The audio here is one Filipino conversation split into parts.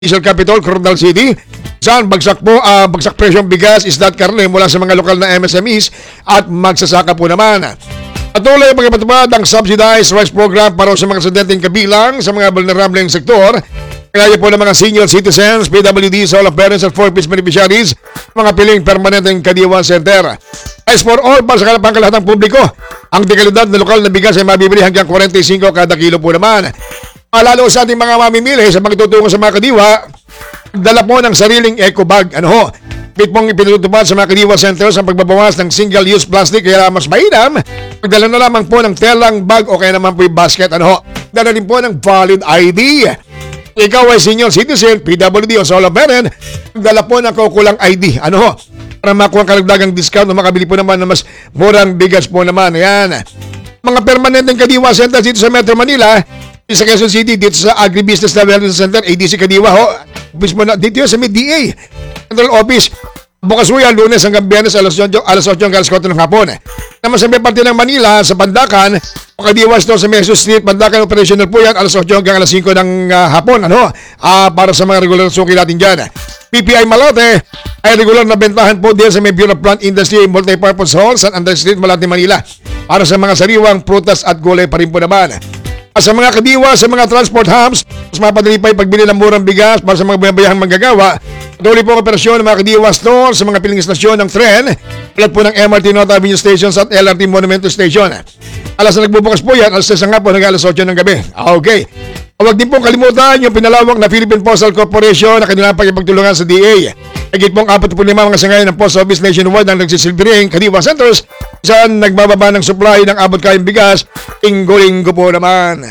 Diesel Capital, Coronadal City. Saan bagsak presyong bigas, isda at karne mula sa mga lokal na MSMEs at magsasaka po naman. Patuloy pagpatupad ang subsidized rice program para sa mga estudyanteng kabilang sa mga vulnerableng sektor. Kaya po ng mga senior citizens, PWD, all of parents at 4-piece beneficiaries, mga piling permanenteng Kadiwa Center. As for all, para sa pangkalahatang publiko, ang dekalidad na lokal na bigas ay mabibili hanggang 45 kada kilo po naman. Lalo sa ating mga mamimili sa pagtutungo sa mga kadiwa, dala po ng sariling eco bag. Bit pong ipinutupad sa mga Kadiwa Centers ang pagbabawas ng single-use plastic, kaya mas mainam pagdala na lamang po ng telang bag o kaya naman po yung basket. Dala din po ng valid ID. Ikaw ay senior citizen, PWD o solo parent, dala po ng kukulang ID. Para makuha karagdagang discount o makabili po naman ng mas murang bigas po naman. Ayan. Mga permanenteng Kadiwa Centers dito sa Metro Manila, sa Quezon City, dito sa Agribusiness Development Center, ADC Kadiwa, mismo na dito sa MDA Central Office. Bukas po yan, Lunes hanggang Biyernes, alas 8 hanggang alas 4 ng hapon. Naman sa may parte ng Manila, sa Pandakan, o Kadiwa Store sa Meso Street, Pandakan operational po yan, alas 8 hanggang alas 5 ng hapon. Para sa mga regular suki natin dyan. PPI Malote ay regular na bentahan po din sa may Bureau of Plant Industry Multipurpose Hall, San Andres Street, Malate, Manila. Para sa mga sariwang prutas at gulay pa rin po naman. Sa mga kadiwa, sa mga transport hubs, mas mapadali pa yung pagbili ng murang bigas para sa mga babayahang manggagawa. Patuloy po ang operasyon ng mga kadiwa store sa mga piling istasyon ng tren, tulad po ng MRT Nota Avenue Stations at LRT Monumento Station. Alas na nagbubukas po yan, alas 6 nga po hanggang alas 8 ng gabi. Okay. Huwag din pong kalimutan yung pinalawak na Philippine Postal Corporation na kanilang pagpagtulungan sa DA. Higit pong 45 mga sangayan ng post office nationwide ang nagsisilbing Kadiwa Centers, saan nagbababa ng supply ng abot kayang bigas, linggo-linggo po naman.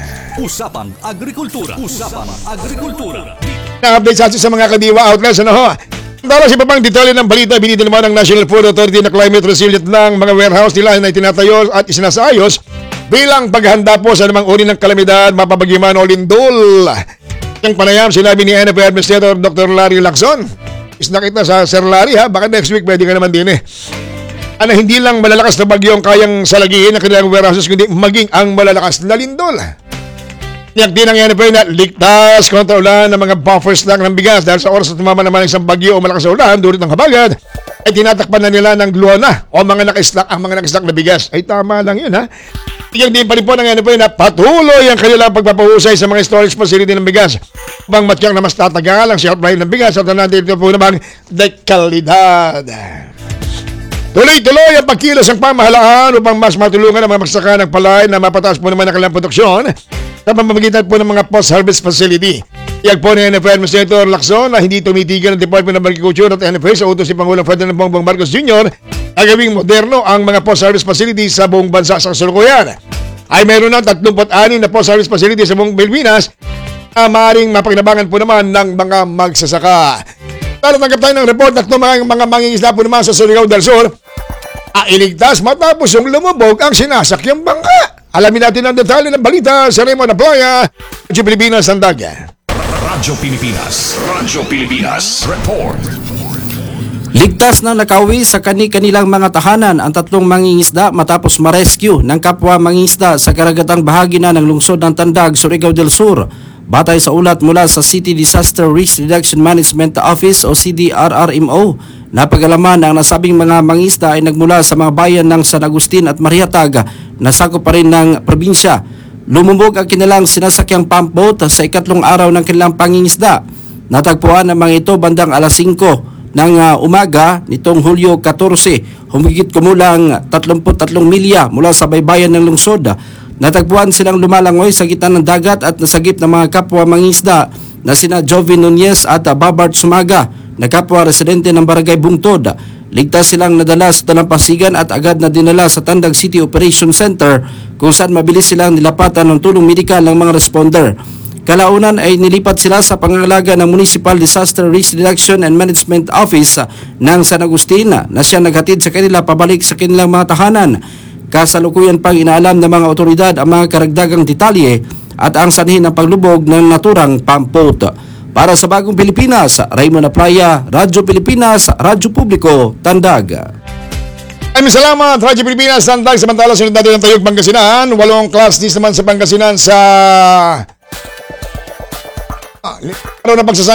Usapan Agrikultura. Usapan Agrikultura. Na-update sa atin sa mga Kadiwa outlets. Dala si papang detalye ng balita, binito naman ng National Food Authority na climate resilient ng mga warehouse nila na itinatayo at isinasayos bilang paghahanda po sa namang uri ng kalamidad, mapapagyaman o lindol. Ang panayam, sinabi ni NFA Administrator Dr. Larry Lacson. Isna kita sa Sir Larry, baka next week pwede ka naman din hindi lang malalakas na bagyo ang kayang salagihin ng kanilang warehouses, kundi maging ang malalakas na lindol. Tiyak din ang NFA na ligtas kontra ulan ng mga buffers lang ng bigas dahil sa oras na tumama naman ng isang bagyo o malakas na ulan dulot ng habagat, ay tinatakpan na nila ng gluona o mga naka-stock na bigas. Ay tama lang yun. Tiyak din pa rin po ng NFA na patuloy ang kanilang pagpapahusay sa mga storage facility ng bigas upang matiyang na mas tatagal ang shelf life ng bigas at natin ito po namang dekalidad. Tuloy-tuloy ang pagkilos ng pamahalaan upang mas matulungan ang mga magsaka ng palay na mapataas po naman ang kanilang produksyon sa pamamagitan po ng mga post-harvest facility. Iyag po ni NFA Administrator Lacson na hindi tumitigil ang Department of Agriculture at NFA sa utos ni Pangulong Ferdinand Bongbong Marcos Jr. na gawing moderno ang mga post-harvest facilities sa buong bansa sa kasalukuyan. Ay meron ng 36 na post-harvest facilities sa buong Pilipinas na maaaring mapagnabangan po naman ng mga magsasaka. Tanggap tayo ng report at mga mangingisda po naman sa Surigao del Sur iligtas matapos yung lumubog ang sinasakyang bangka. Alamin natin ang detalye ng balita sa Raymond Aplaya, Radyo Pilipinas, Sandaga. Radyo Pilipinas. Radyo Pilipinas. Report. Ligtas na nakauwi sa kanilang mga tahanan ang 3 mangingisda matapos ma-rescue ng kapwa mangingisda sa karagatang bahagi na ng lungsod ng Tandag, Surigao del Sur. Batay sa ulat mula sa City Disaster Risk Reduction Management Office o CDRRMO, napag-alaman ang nasabing mga mangingisda ay nagmula sa mga bayan ng San Agustin at Mariatag na sakop pa rin ng probinsya. Lumubog ang kanilang sinasakyang pump boat sa ikatlong araw ng kanilang pangingisda. Natagpuan ang mga ito bandang alas 5 ng umaga nitong Hulyo 14, humigit kumulang 33 milya mula sa baybayan ng lungsod. Natagpuan silang lumalangoy sa gitna ng dagat at nasagip ng mga kapwa mangingisda na sina Jovin Nunez at Babart Sumaga na kapwa residente ng Barangay Bungtod. Ligtas silang nadala sa dalampasigan at agad na dinala sa Tandag City Operation Center kung saan mabilis silang nilapatan ng tulong medikal ng mga responder. Kalaunan ay nilipat sila sa pangangalaga ng Municipal Disaster Risk Reduction and Management Office ng San Agustin na siya naghatid sa kanila pabalik sa kanilang mga tahanan. Kasalukuyan pang inaalam ng mga otoridad ang mga karagdagang detalye at ang sanhin ng paglubog ng naturang pump boat. Para sa Bagong Pilipinas, Raymond Aplaya, Radyo Pilipinas, Radyo Publiko, Tandag. Maraming salamat, Radyo Pilipinas, Tandag. Samantala, sunod natin ang Tayog, Pangasinan. 8 class Ds naman sa Pangasinan sa Araw na pagsasama